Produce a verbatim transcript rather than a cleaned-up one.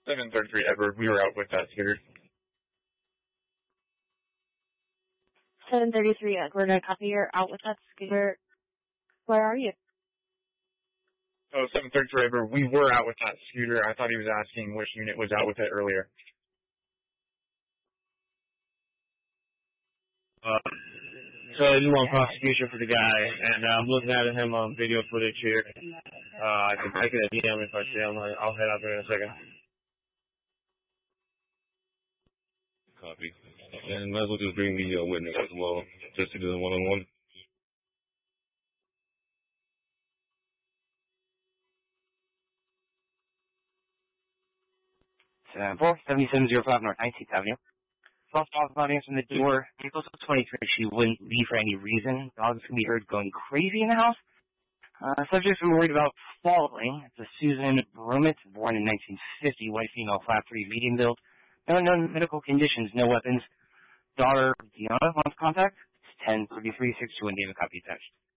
seven thirty-three Edward, we were out with that scooter. seven thirty-three Edward, I copy. You're out with that scooter. Where are you? Oh, seven thirty-three Edward, we were out with that scooter. I thought he was asking which unit was out with it earlier. Uh, so I do want prosecution for the guy, and uh, I'm looking at him on video footage here. Uh, I can take it at D M if I see him. I'll head out there in a second. Copy. And might as well just bring the uh, witness as well, just to do the one-on-one. seven four, seventy-seven oh five North nineteenth Avenue. False dog not answering the door. Vehicle's twenty-three. She wouldn't leave for any reason. Dogs can be heard going crazy in the house. Uh, subjects we worried about following. It's a Susan Brumett, born in nineteen fifty, white female, flat three, medium build. No known medical conditions, no weapons. Daughter Deanna wants contact. It's ten thirty-three sixty-one David copy attached.